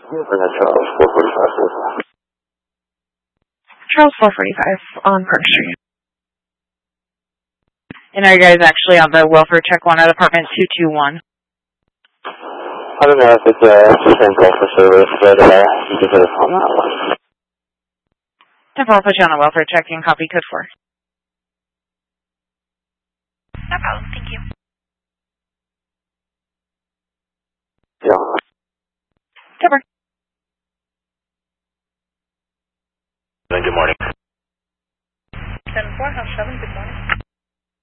Charles 445. Charles 445 on Park Street. And are you guys actually on the welfare check one at apartment 221? I don't know if it's the same call for service, but you can put us on that one. I'll put you on a welfare check and copy code 4. No problem, thank you. Yeah. Deborah. Good morning. 10-4, house 7, good morning.